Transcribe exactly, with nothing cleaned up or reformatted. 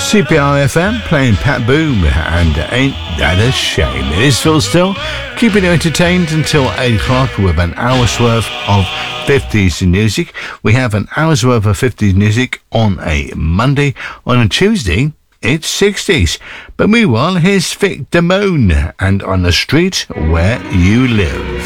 C P R F M playing Pat Boone and Ain't That a Shame. It is Phil Still, keeping you entertained until eight o'clock with an hour's worth of fifties music. We have an hour's worth of fifties music on a Monday. On a Tuesday, it's sixties. But meanwhile, here's Vic Damone and On the Street Where You Live.